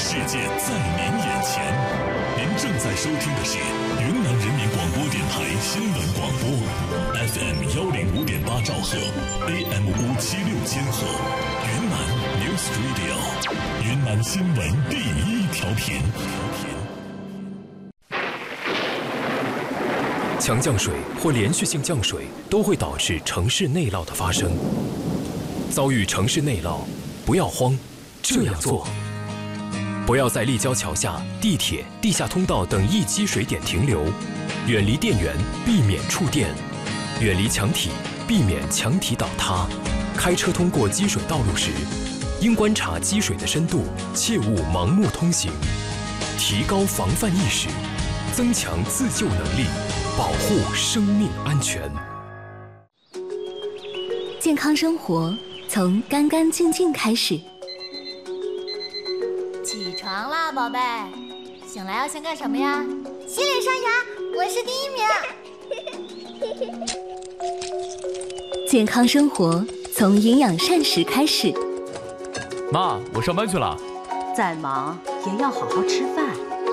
世界在您眼前。您正在收听的是云南人民广播电台新闻广播 ，FM 105.8兆赫 ，AM 576千赫，云南 News Radio， 云南新闻第一调频。 强降水或连续性降水都会导致城市内涝的发生。遭遇城市内涝，不要慌，这样做：不要在立交桥下、地铁、地下通道等易积水点停留，远离电源，避免触电；远离墙体，避免墙体倒塌。开车通过积水道路时，应观察积水的深度，切勿盲目通行。提高防范意识，增强自救能力，保护生命安全。 健康生活从干干净净开始。 起床啦，宝贝！醒来要先干什么呀？ 洗脸刷牙，我是第1名。 健康生活从营养膳食开始。 妈，我上班去了。 再忙也要好好吃饭。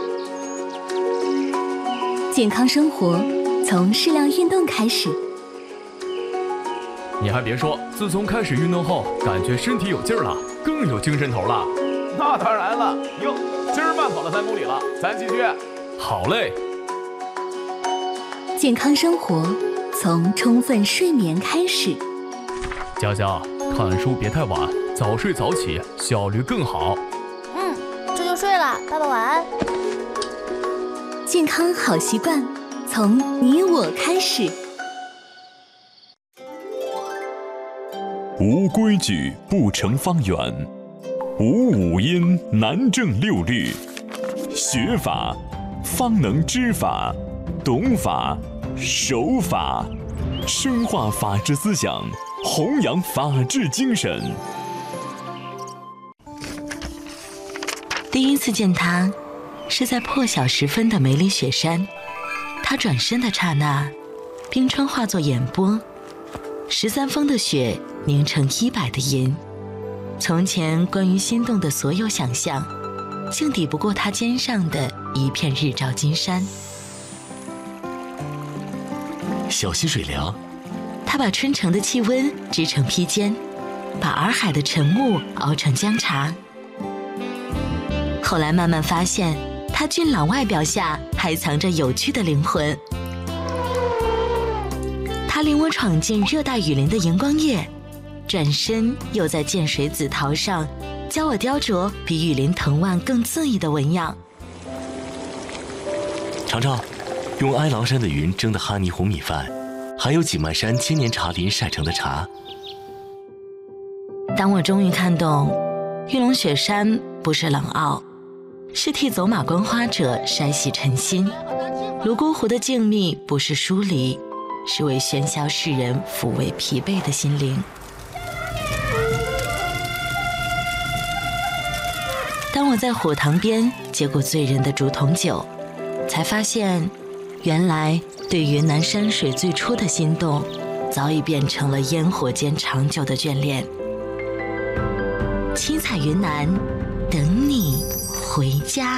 健康生活从适量运动开始。 你还别说，自从开始运动后，感觉身体有劲儿了，更有精神头了。 那当然了，哟，今儿慢跑了3公里了，咱继续。 好嘞。 健康生活从充分睡眠开始。 佳佳，看书别太晚，早睡早起，效率更好。 这就睡了，爸爸晚安。 健康好习惯从你我开始。 无规矩不成方圆，无五音难正六律。学法方能知法，懂法守法，深化法治思想，弘扬法治精神。 第一次见他，是在破晓时分的梅里雪山。他转身的刹那，冰川化作眼波，13峰的雪凝成100的银。从前关于心动的所有想象，竟抵不过他肩上的一片日照金山。 小溪水凉， 他把春城的气温织成披肩，把洱海的晨雾熬成姜茶。后来慢慢发现，他俊朗外表下还藏着有趣的灵魂。他领我闯进热带雨林的荧光夜，转身又在涧水紫桃上教我雕琢比雨林藤蔓更恣意的纹样。 尝尝用哀牢山的云蒸的哈尼红米饭，还有景迈山千年茶林晒成的茶。 当我终于看懂，玉龙雪山不是冷傲，是替走马观花者筛洗尘心；泸沽湖的静谧不是疏离，是为喧嚣世人抚慰疲惫的心灵。当我在火塘边接过醉人的竹筒酒，才发现，原来对云南山水最初的心动，早已变成了烟火间长久的眷恋。七彩云南，等你回家。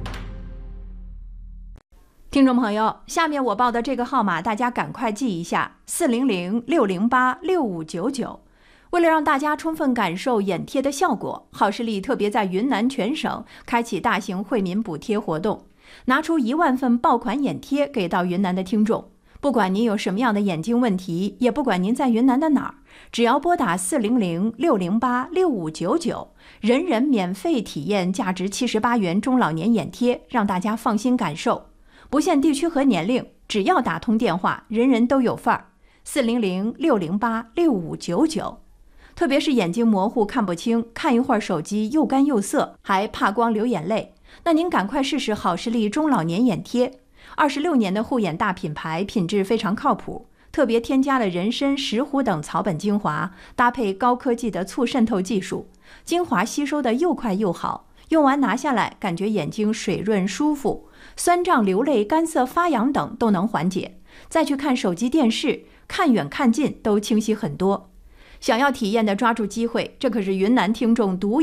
听众朋友，下面我报的这个号码，大家赶快记一下：400-608-6599。为了让大家充分感受眼贴的效果，好视力特别在云南全省开启大型惠民补贴活动，拿出1万份爆款眼贴给到云南的听众。不管您有什么样的眼睛问题，也不管您在云南的哪儿，只要拨打400-608-6599，人人免费体验价值78元中老年眼贴，让大家放心感受。不限地区和年龄，只要打通电话，人人都有份儿。400-608-6599。特别是眼睛模糊看不清，看一会儿手机又干又涩，还怕光流眼泪，那您赶快试试好视力中老年眼贴。26年的护眼大品牌，品质非常靠谱，特别添加了人参、石斛等草本精华，搭配高科技的促渗透技术，精华吸收的又快又好，用完拿下来感觉眼睛水润舒服，酸胀流泪、干涩发痒等都能缓解。再去看手机电视，看远看近都清晰很多。想要体验的抓住机会，这可是云南听众独